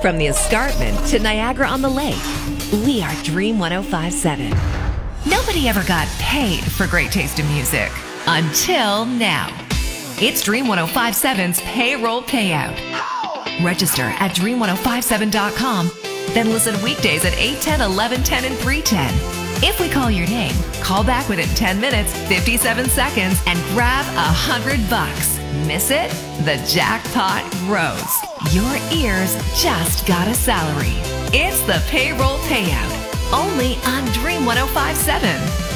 From the escarpment to Niagara-on-the-Lake, we are Dream 105.7. Nobody ever got paid for great taste in music until now. It's Dream 105.7's payroll payout. Register at dream1057.com, then listen weekdays at 8:10, 11:10, and 3:10. If we call your name, call back within 10 minutes, 57 seconds, and grab $100. Miss it? The jackpot grows. Your ears just got a salary. It's the payroll payout, only on Dream 105.7.